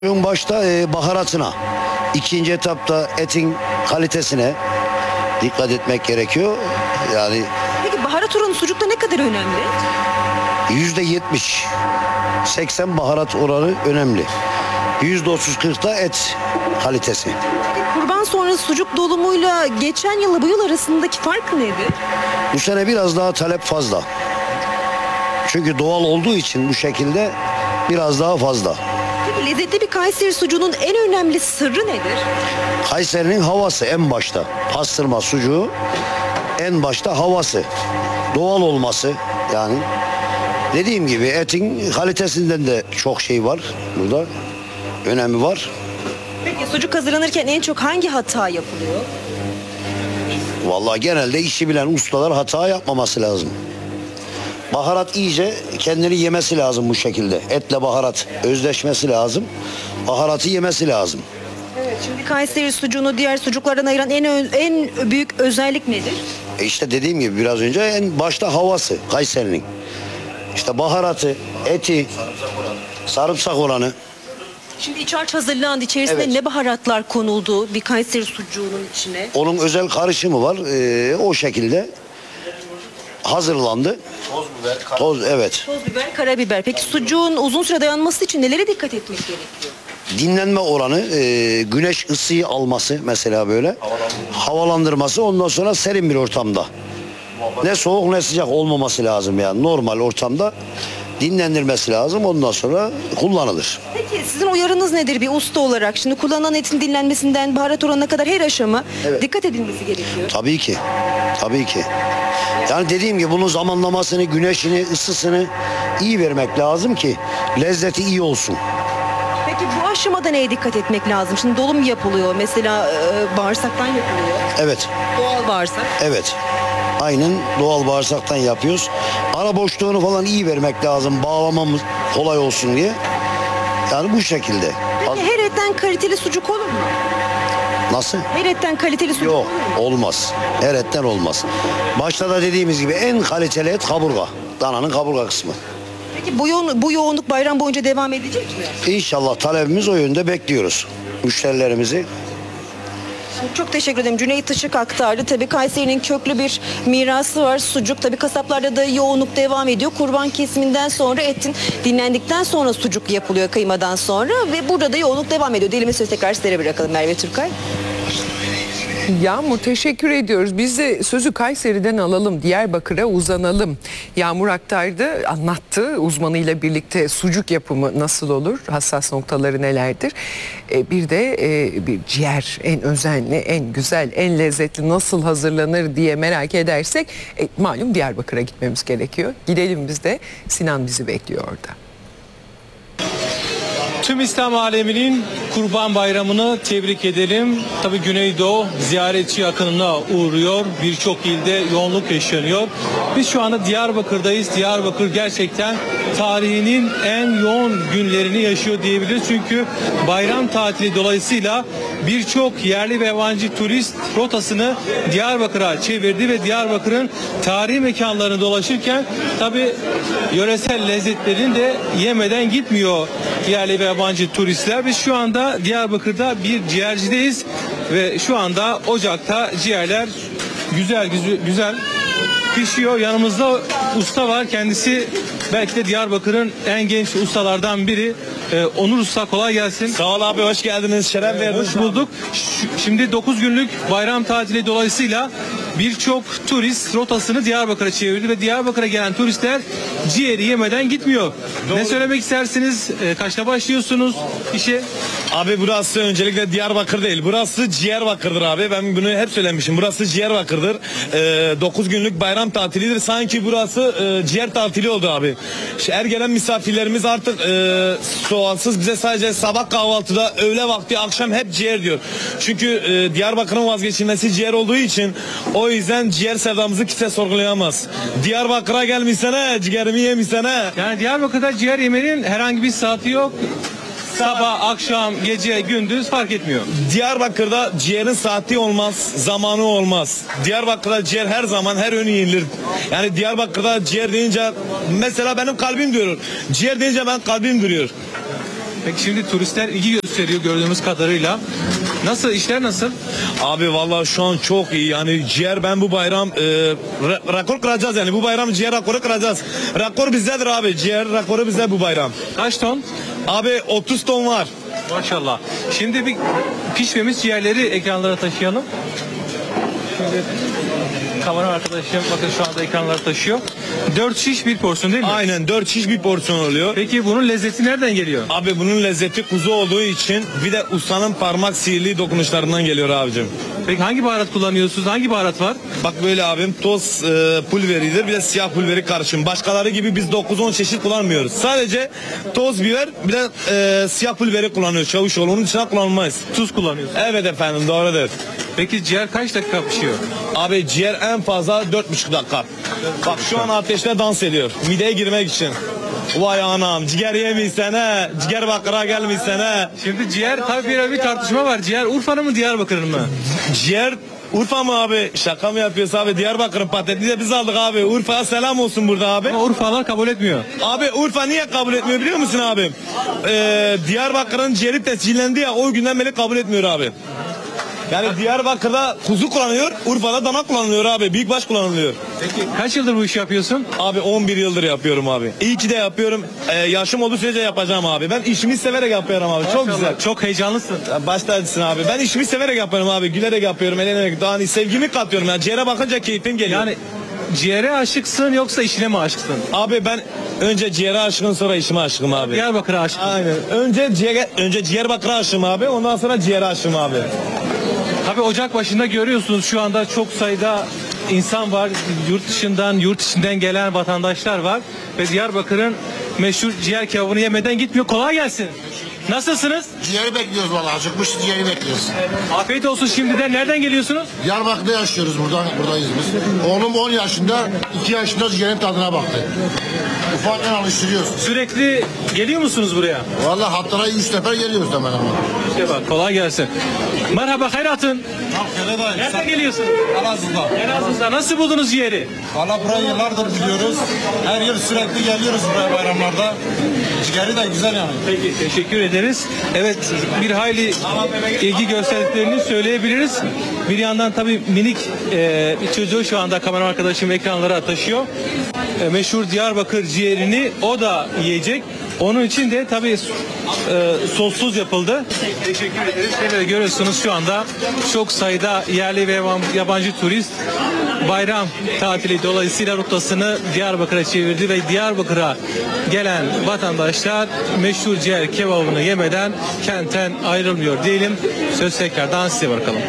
Başta baharatına, ikinci etapta etin kalitesine dikkat etmek gerekiyor. Yani Peki baharat oranı sucukta ne kadar önemli? %70, 80 baharat oranı önemli. %30-40'da et kalitesi. Peki kurban sonrası sucuk dolumuyla geçen yılla bu yıl arasındaki fark nedir? Bu sene biraz daha talep fazla. Çünkü doğal olduğu için bu şekilde biraz daha fazla. Peki lezzetli bir Kayseri sucuğunun en önemli sırrı nedir? Kayseri'nin havası en başta. Pastırma sucuğu en başta havası. Doğal olması yani. Dediğim gibi etin kalitesinden de çok şey var burada. Önemi var. Peki sucuk hazırlanırken en çok hangi hata yapılıyor? Vallahi genelde işi bilen ustalar hata yapmaması lazım. Baharat iyice kendini yemesi lazım bu şekilde. Etle baharat özleşmesi lazım. Baharatı yemesi lazım. Evet, şimdi Kayseri sucuğunu diğer sucuklardan ayıran en büyük özellik nedir? İşte dediğim gibi biraz önce en başta havası Kayseri'nin. İşte baharatı, eti, sarımsak oranı. Şimdi iç harç hazırlandı. İçerisine Evet. ne baharatlar konuldu bir Kayseri sucuğunun içine? Onun özel karışımı var. O şekilde hazırlandı. Evet. Toz biber, karabiber. Peki sucuğun uzun süre dayanması için nelere dikkat etmek gerekiyor? Dinlenme oranı, güneş ısıyı alması mesela böyle. Havalandırması, ondan sonra serin bir ortamda. Ne soğuk ne sıcak olmaması lazım yani. Normal ortamda dinlendirmesi lazım. Ondan sonra kullanılır. Peki sizin uyarınız nedir bir usta olarak? Şimdi kullanılan etin dinlenmesinden baharat oranına kadar her aşama Evet. dikkat edilmesi gerekiyor. Tabii ki. Tabii ki. Yani dediğim gibi bunun zamanlamasını, güneşini, ısısını iyi vermek lazım ki lezzeti iyi olsun. Peki bu aşamada neye dikkat etmek lazım? Şimdi dolum yapılıyor. Mesela bağırsaktan yapılıyor. Evet. Doğal bağırsak. Evet. Aynen doğal bağırsaktan yapıyoruz. Ara boşluğunu falan iyi vermek lazım. Bağlamamız kolay olsun diye. Yani bu şekilde. Peki her etten kaliteli sucuk olur mu? Nasıl? Her etten kaliteli sucuk Yok, olur mu? olmaz. Her etten olmaz. Başta da dediğimiz gibi en kaliteli et kaburga. Dananın kaburga kısmı. Peki bu yoğunluk bayram boyunca devam edecek mi? İnşallah talebimiz o yönde, bekliyoruz müşterilerimizi. Çok teşekkür ederim. Cüneyt Işık aktardı. Tabii Kayseri'nin köklü bir mirası var. Sucuk. Tabii kasaplarda da yoğunluk devam ediyor. Kurban kesiminden sonra etin dinlendikten sonra sucuk yapılıyor kıymadan sonra ve burada da yoğunluk devam ediyor. Dilimi söz tekrar sizlere bırakalım Merve Türkay. Yağmur teşekkür ediyoruz. Biz de sözü Kayseri'den alalım, Diyarbakır'a uzanalım. Yağmur aktardı, anlattı uzmanıyla birlikte sucuk yapımı nasıl olur, hassas noktaları nelerdir. Bir de bir ciğer en özenli, en güzel, en lezzetli nasıl hazırlanır diye merak edersek malum Diyarbakır'a gitmemiz gerekiyor. Gidelim biz de, Sinan bizi bekliyor orada. Tüm İslam aleminin Kurban Bayramı'nı tebrik edelim. Tabii Güneydoğu ziyaretçi akınına uğruyor. Birçok ilde yoğunluk yaşanıyor. Biz şu anda Diyarbakır'dayız. Diyarbakır gerçekten tarihinin en yoğun günlerini yaşıyor diyebiliriz. Çünkü bayram tatili dolayısıyla birçok yerli ve yabancı turist rotasını Diyarbakır'a çevirdi ve Diyarbakır'ın tarihi mekanlarını dolaşırken tabii yöresel lezzetlerini de yemeden gitmiyor yerli ve yabancı turistler. Biz şu anda Diyarbakır'da bir ciğercideyiz ve şu anda ocakta ciğerler güzel pişiyor. Yanımızda usta var. Kendisi belki de Diyarbakır'ın en genç ustalardan biri. Onur Usta, kolay gelsin. Sağ ol abi, hoş geldiniz. Şeref verdiniz. Hoş bulduk. Şimdi 9 günlük bayram tatili dolayısıyla birçok turist rotasını Diyarbakır'a çevirdi ve Diyarbakır'a gelen turistler ciğeri yemeden gitmiyor. Ne söylemek istersiniz? Kaçta başlıyorsunuz işe? Abi burası öncelikle Diyarbakır değil. Burası Ciğerbakır'dır abi. Ben bunu hep söylemişim. Burası Ciğerbakır'dır. 9 günlük bayram tatilidir. Sanki burası ciğer tatili oldu abi. Her gelen misafirlerimiz artık soğansız bize sadece sabah kahvaltıda, öğle vakti, akşam hep ciğer diyor. Çünkü Diyarbakır'ın vazgeçilmesi ciğer olduğu için o yüzden ciğer sevdamızı kimse sorgulayamaz. Diyarbakır'a gelmişsene, ciğerimi yemişsene. Yani Diyarbakır'da ciğer yemenin herhangi bir saati yok. Sabah, akşam, gece, gündüz fark etmiyor. Diyarbakır'da ciğerin saati olmaz, zamanı olmaz. Diyarbakır'da ciğer her zaman, her önü yenilir. Yani Diyarbakır'da ciğer deyince mesela benim kalbim duruyor. Ciğer deyince ben kalbim duruyor. Peki şimdi turistler ilgi gösteriyor gördüğümüz kadarıyla. Nasıl, işler nasıl? Abi vallahi şu an çok iyi. Yani ciğer ben bu bayram rekor kıracağız yani. Bu bayram ciğer rekoru kıracağız. Rekor bizdedir abi. Ciğer rekoru bizde bu bayram. Kaç ton? Abi 30 ton var. Maşallah. Şimdi bir pişmemiş ciğerleri ekranlara taşıyalım. Şöyle kamera arkadaşım bakın şu anda ekranlara taşıyor. 4 şiş bir porsiyon değil mi? Aynen 4 şiş bir porsiyon oluyor. Peki bunun lezzeti nereden geliyor? Abi bunun lezzeti kuzu olduğu için bir de ustanın parmak sihirli dokunuşlarından geliyor abicim. Peki hangi baharat kullanıyorsunuz? Hangi baharat var? Bak böyle abim toz pulveridir bir de siyah pulveri karışım. Başkaları gibi biz 9-10 çeşit kullanmıyoruz. Sadece toz biber bir de siyah pulveri kullanıyoruz. Çavuşoğlu onun dışında kullanılmaz. Tuz kullanıyorsunuz. Evet efendim doğrudur. Peki ciğer kaç dakika pişiyor? Abi ciğer en fazla 4,5 dakika. Bak şu an ateşte dans ediyor. Mideye girmek için. Vay anam ciğer yemişsen he. Ciğer bakıra gelmişsen he. Şimdi ciğer tabii bir tartışma var. Ciğer Urfa'nın mı Diyarbakır'ın mı? Ciğer Urfa mı abi? Şaka mı yapıyorsun abi? Diyarbakır'ın patatesini de biz aldık abi. Urfa'ya selam olsun burada abi. Ama Urfalılar kabul etmiyor. Abi Urfa niye kabul etmiyor biliyor musun abi? Diyarbakır'ın ciğeri tescillendi ya o günden beri kabul etmiyor abi. Yani Diyarbakır'da kuzu kullanıyor, Urfa'da dana kullanılıyor abi. Büyükbaş kullanılıyor. Peki kaç yıldır bu işi yapıyorsun? Abi 11 yıldır yapıyorum abi. İyi ki de yapıyorum. Yaşım olduğu sürece yapacağım abi. Ben işimi severek yapıyorum abi. Çok güzel. Çok heyecanlısın. Baş tacısın abi. Ben işimi severek yapıyorum abi. Gülerek yapıyorum, eğlenerek. Daha hani sevgimi katıyorum. Yani ciğere bakınca keyfim geliyor. Yani ciğere aşıksın yoksa işine mi aşıksın? Abi ben önce ciğere aşığım sonra işime aşığım abi. Diyarbakır'a aşıksın. Aynen. Önce Diyarbakır'a aşığım abi. Ondan sonra ciğere aşığım abi. Tabii ocak başında görüyorsunuz şu anda çok sayıda insan var. Yurt dışından, yurt içinden gelen vatandaşlar var. Ve Diyarbakır'ın meşhur ciğer kebabını yemeden gitmiyor. Kolay gelsin. Nasılsınız? Ciğeri bekliyoruz vallahi. Acıkmış ciğeri bekliyoruz. Afiyet olsun şimdiden. Nereden geliyorsunuz? Diyarbakır'da yaşıyoruz buradayız biz. Oğlum 10 yaşında, 2 yaşında ciğerin tadına baktı. Ufaktan alıştırıyoruz. Sürekli geliyor musunuz buraya? Vallahi haftada 3 sefer geliyoruz hemen ama. İşte bak kolay gelsin. Merhaba hayratın. Nereden geliyorsun? Elazığ'da. Elazığ'da. Nasıl buldunuz ciğeri? Valla burayı yıllardır biliyoruz. Her yıl sürekli geliyoruz buraya bayramlarda. Ciğeri de güzel yani. Peki teşekkür ederiz. Evet bir hayli ilgi gösterdiklerini söyleyebiliriz. Bir yandan tabii minik bir çocuğu şu anda kamera arkadaşım ekranlara taşıyor. Meşhur Diyarbakır ciğerini o da yiyecek. Onun için de tabii sossuz yapıldı. Teşekkür ederiz. Evet görüyorsunuz şu anda çok sayıda yerli ve yabancı turist bayram tatili dolayısıyla rotasını Diyarbakır'a çevirdi ve Diyarbakır'a gelen vatandaşlar meşhur ciğer kebabını yemeden kentten ayrılmıyor diyelim. Söz tekrardan size bırakalım.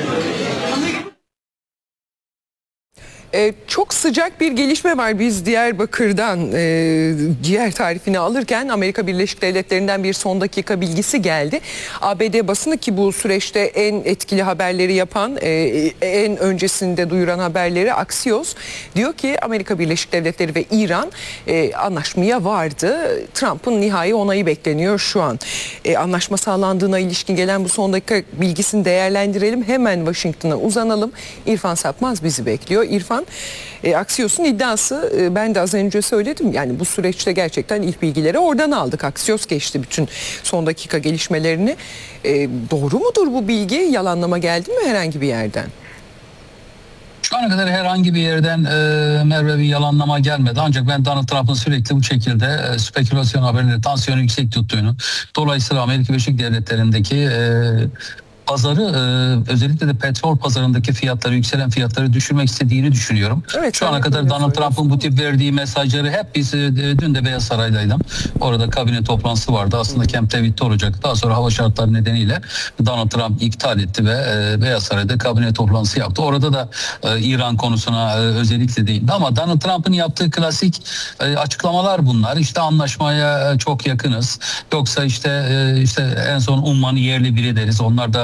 Çok sıcak bir gelişme var. Biz Diyarbakır'dan ciğer tarifini alırken Amerika Birleşik Devletleri'nden bir son dakika bilgisi geldi. ABD basını ki bu süreçte en etkili haberleri yapan, en öncesinde duyuran haberleri Axios diyor ki Amerika Birleşik Devletleri ve İran anlaşmaya vardı. Trump'ın nihai onayı bekleniyor şu an. Anlaşma sağlandığına ilişkin gelen bu son dakika bilgisini değerlendirelim. Hemen Washington'a uzanalım. İrfan Sapmaz bizi bekliyor. İrfan, Axios'un iddiası, ben de az önce söyledim, yani bu süreçte gerçekten ilk bilgileri oradan aldık. Axios geçti bütün son dakika gelişmelerini. Doğru mudur bu bilgi? Yalanlama geldi mi herhangi bir yerden? Şu ana kadar herhangi bir yerden Merve bir yalanlama gelmedi. Ancak ben Donald Trump'ın sürekli bu şekilde spekülasyon haberleri tansiyonu yüksek tuttuğunu, dolayısıyla Amerika Birleşik Devletleri'ndeki pazarı, özellikle de petrol pazarındaki fiyatları, yükselen fiyatları düşürmek istediğini düşünüyorum. Evet, şu ana kadar Donald Trump'ın bu tip verdiği mesajları hep biz dün de Beyaz Saray'daydım. Orada kabine toplantısı vardı. Aslında Camp David'de olacaktı. Daha sonra hava şartları nedeniyle Donald Trump iptal etti ve Beyaz Saray'da kabine toplantısı yaptı. Orada da İran konusuna özellikle değindi. Ama Donald Trump'ın yaptığı klasik açıklamalar bunlar. İşte anlaşmaya çok yakınız. Yoksa işte en son Umman'ı yerli bir ederiz. Onlar da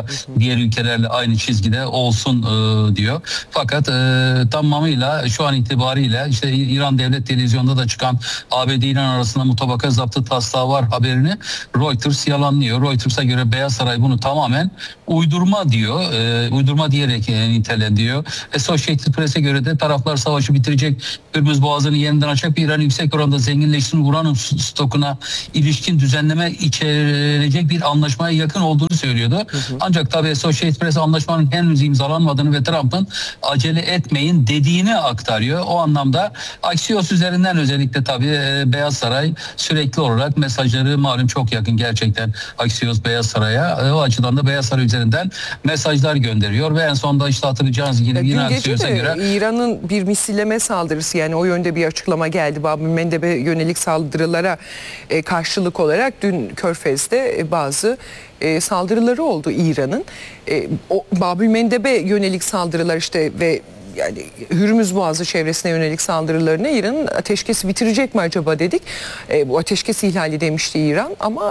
diğer ülkelerle aynı çizgide olsun diyor. Fakat tamamıyla şu an itibariyle işte İran Devlet Televizyonu'nda da çıkan ABD-İran arasında mutabakat zaptı taslağı var haberini Reuters yalanlıyor. Reuters'a göre Beyaz Saray bunu tamamen uydurma diyor. Uydurma diyerek nitelendiriyor. Associated Press'e göre de taraflar savaşı bitirecek, Hürmüz Boğazı'nı yeniden açacak, İran'ı yüksek oranda zenginleştiren uranyum stokuna ilişkin düzenleme içerecek bir anlaşmaya yakın olduğunu söylüyordu. Ancak tabii Associated Press anlaşmanın henüz imzalanmadığını ve Trump'ın acele etmeyin dediğini aktarıyor. O anlamda Axios üzerinden özellikle tabii Beyaz Saray sürekli olarak mesajları malum çok yakın gerçekten Axios Beyaz Saray'a. O açıdan da Beyaz Saray üzerinden mesajlar gönderiyor ve en sonda işte hatırlayacağınız gibi yine Axios'a göre İran'ın bir misilleme saldırısı, yani o yönde bir açıklama geldi. Bab-ı Mendeb'e yönelik saldırılara karşılık olarak dün Körfez'de bazı saldırıları oldu İran'ın. O Bab-ı Mendeb'e yönelik saldırılar işte ve yani Hürmüz Boğazı çevresine yönelik saldırılarına İran'ın ateşkesi bitirecek mi acaba dedik. Bu ateşkes ihlali demişti İran ama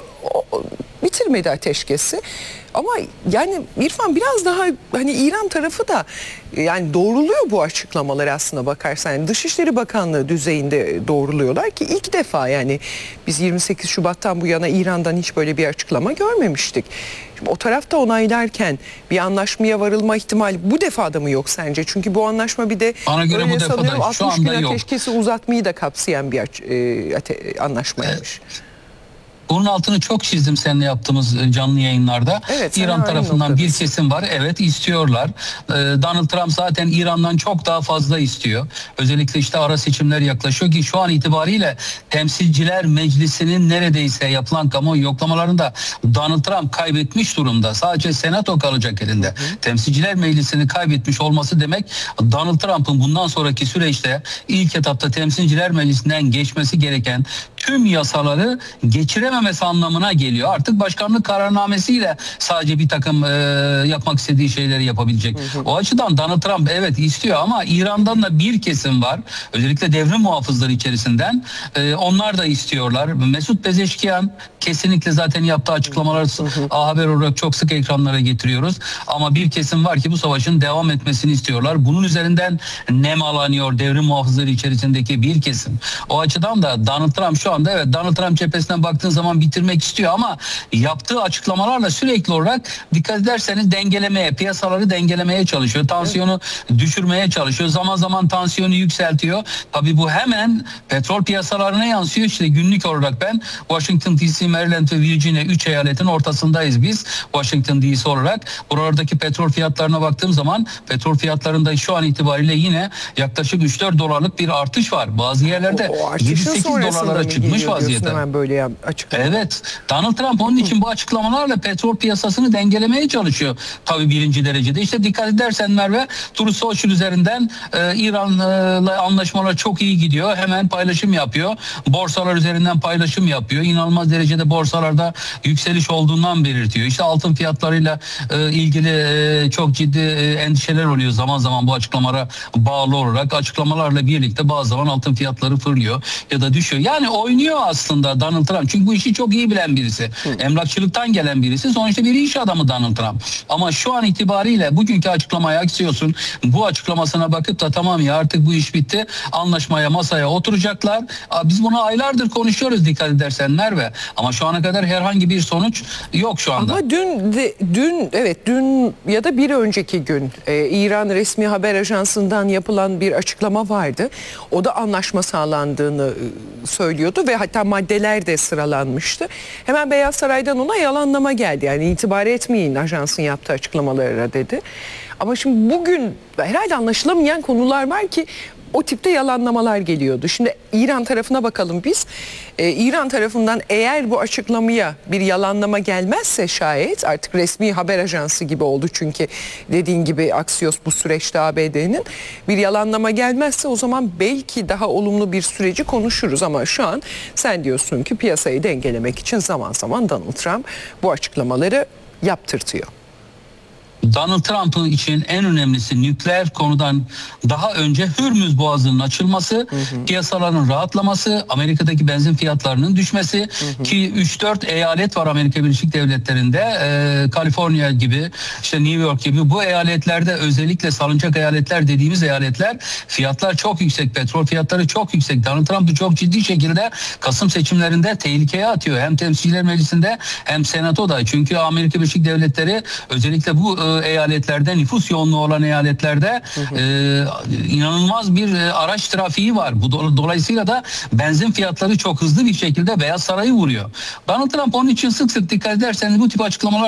bitirmedi ateşkesi. Ama yani İrfan biraz daha hani İran tarafı da yani doğruluyor bu açıklamaları aslına bakarsan. Yani Dışişleri Bakanlığı düzeyinde doğruluyorlar ki ilk defa, yani biz 28 Şubat'tan bu yana İran'dan hiç böyle bir açıklama görmemiştik. Şimdi o tarafta onaylarken bir anlaşmaya varılma ihtimali bu defada mı yok sence? Çünkü bu anlaşma bir de bana göre bu defada şu 60 gün anda yok. ateşkesi uzatmayı da kapsayan bir anlaşmaymış. Bunun altını çok çizdim seninle yaptığımız canlı yayınlarda. Evet, İran tarafından bir kesim var. Evet, istiyorlar. Donald Trump zaten İran'dan çok daha fazla istiyor. Özellikle işte ara seçimler yaklaşıyor ki şu an itibariyle Temsilciler Meclisi'nin neredeyse yapılan kamuoyu yoklamalarında Donald Trump kaybetmiş durumda. Sadece Senato kalacak elinde. Temsilciler Meclisi'ni kaybetmiş olması demek Donald Trump'ın bundan sonraki süreçte ilk etapta Temsilciler Meclisi'nden geçmesi gereken tüm yasaları geçirememesi anlamına geliyor. Artık başkanlık kararnamesiyle sadece bir takım yapmak istediği şeyleri yapabilecek. O açıdan Donald Trump evet istiyor ama İran'dan da bir kesim var. Özellikle devrim muhafızları içerisinden. Onlar da istiyorlar. Mesut Pezeşkiyan kesinlikle zaten yaptığı açıklamaları haber olarak çok sık ekranlara getiriyoruz. Ama bir kesim var ki bu savaşın devam etmesini istiyorlar. Bunun üzerinden nemalanıyor devrim muhafızları içerisindeki bir kesim. O açıdan da Donald Trump şu anda evet Donald Trump cephesine baktığın zaman bitirmek istiyor ama yaptığı açıklamalarla sürekli olarak dikkat ederseniz dengelemeye, piyasaları dengelemeye çalışıyor. Tansiyonu düşürmeye çalışıyor. Zaman zaman tansiyonu yükseltiyor. Tabii bu hemen petrol piyasalarına yansıyor. İşte günlük olarak ben Washington DC, Maryland ve Virginia 3 eyaletin ortasındayız biz. Washington DC olarak. Buralardaki petrol fiyatlarına baktığım zaman petrol fiyatlarında şu an itibariyle yine yaklaşık 3-4 dolarlık bir artış var. Bazı yerlerde 7-8 dolarlara çıkmış vaziyette. Hemen böyle açıklama. Evet. Donald Trump onun için bu açıklamalarla petrol piyasasını dengelemeye çalışıyor. Tabii birinci derecede. İşte dikkat edersen Merve, Truth Social üzerinden İran'la anlaşmalar çok iyi gidiyor. Hemen paylaşım yapıyor. Borsalar üzerinden paylaşım yapıyor. İnanılmaz derecede borsalarda yükseliş olduğundan belirtiyor. İşte altın fiyatlarıyla ilgili çok ciddi endişeler oluyor zaman zaman bu açıklamalara bağlı olarak. Açıklamalarla birlikte bazı zaman altın fiyatları fırlıyor ya da düşüyor. Yani oynuyor aslında Donald Trump. Çünkü bu işi çok iyi bilen birisi. Emlakçılıktan gelen birisi. Sonuçta bir iş adamı Donald Trump. Ama şu an itibariyle bugünkü açıklamaya Axios'un bu açıklamasına bakıp da tamam ya artık bu iş bitti. Anlaşmaya, masaya oturacaklar. Biz bunu aylardır konuşuyoruz dikkat edersen Merve. Ama şu ana kadar herhangi bir sonuç yok şu anda. Ama dün ya da bir önceki gün İran resmi haber ajansından yapılan bir açıklama vardı. O da anlaşma sağlandığını söylüyordu ve hatta maddeler de sıralanmıştı. Hemen Beyaz Saray'dan ona yalanlama geldi. Yani itibar etmeyin ajansın yaptığı açıklamalara dedi. Ama şimdi bugün herhalde anlaşılamayan konular var ki o tipte yalanlamalar geliyordu. Şimdi İran tarafına bakalım biz. İran tarafından eğer bu açıklamaya bir yalanlama gelmezse şayet artık resmi haber ajansı gibi oldu. Çünkü dediğin gibi Axios bu süreçte ABD'nin bir yalanlama gelmezse o zaman belki daha olumlu bir süreci konuşuruz. Ama şu an sen diyorsun ki piyasayı dengelemek için zaman zaman Donald Trump bu açıklamaları yaptırtıyor. Donald Trump için en önemlisi nükleer konudan daha önce Hürmüz Boğazı'nın açılması, piyasaların rahatlaması, Amerika'daki benzin fiyatlarının düşmesi ki 3-4 eyalet var Amerika Birleşik Devletleri'nde, Kaliforniya gibi, işte New York gibi, bu eyaletlerde özellikle salıncak eyaletler dediğimiz eyaletler fiyatlar çok yüksek, petrol fiyatları çok yüksek. Donald Trump'ı çok ciddi şekilde Kasım seçimlerinde tehlikeye atıyor. Hem Temsilciler Meclisi'nde hem Senato'da. Çünkü Amerika Birleşik Devletleri özellikle bu eyaletlerde, nüfus yoğunluğu olan eyaletlerde inanılmaz bir araç trafiği var. Bu dolayısıyla da benzin fiyatları çok hızlı bir şekilde Beyaz Saray'ı vuruyor. Donald Trump onun için sık sık dikkat ederseniz bu tip açıklamalar